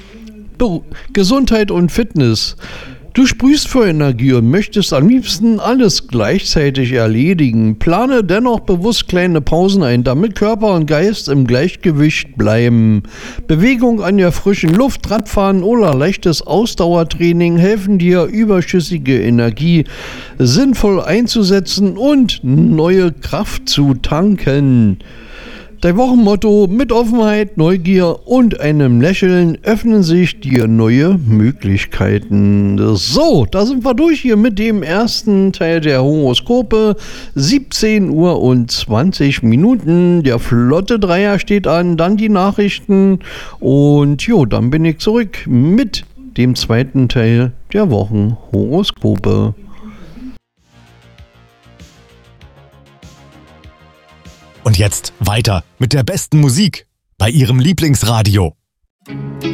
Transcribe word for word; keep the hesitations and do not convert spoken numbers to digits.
Be- Gesundheit und Fitness. Du sprühst vor Energie und möchtest am liebsten alles gleichzeitig erledigen. Plane dennoch bewusst kleine Pausen ein, damit Körper und Geist im Gleichgewicht bleiben. Bewegung an der frischen Luft, Radfahren oder leichtes Ausdauertraining helfen dir, überschüssige Energie sinnvoll einzusetzen und neue Kraft zu tanken. Dein Wochenmotto: mit Offenheit, Neugier und einem Lächeln öffnen sich dir neue Möglichkeiten. So, da sind wir durch hier mit dem ersten Teil der Horoskope. siebzehn Uhr und zwanzig Minuten. Der flotte Dreier steht an, dann die Nachrichten und jo, dann bin ich zurück mit dem zweiten Teil der Wochenhoroskope. Und jetzt weiter mit der besten Musik bei Ihrem Lieblingsradio.